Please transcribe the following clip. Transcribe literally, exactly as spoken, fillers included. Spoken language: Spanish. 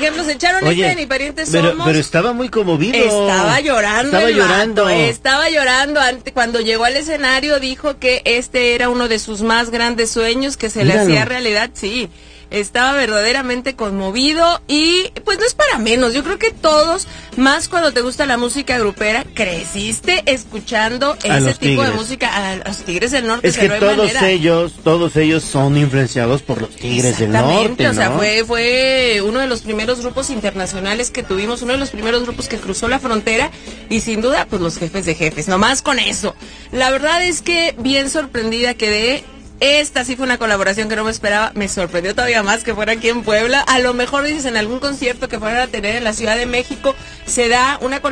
ejemplo, se echaron Oye, este de Ni Parientes pero, Somos. pero estaba muy conmovido. Estaba llorando. Estaba el llorando. vato, estaba llorando. Ante, cuando llegó al escenario dijo que este era uno de sus más grandes sueños, que se Míralo. le hacía realidad. Sí, estaba verdaderamente conmovido y pues no es para menos. Yo creo que todos, más cuando te gusta la música grupera, creciste escuchando A ese los tipo de Tigres. música. A los Tigres del Norte. Es que no hay todos manera. ellos, todos ellos son influenciados por los Tigres del Norte, ¿no? O sea, fue, fue uno de los primeros grupos internacionales que tuvimos, uno de los primeros grupos que cruzó la frontera y sin duda, pues los jefes de jefes, nomás con eso. La verdad es que bien sorprendida quedé. Esta sí fue una colaboración que no me esperaba, me sorprendió todavía más que fuera aquí en Puebla. A lo mejor dices en algún concierto que fueran a tener en la Ciudad de México, se da una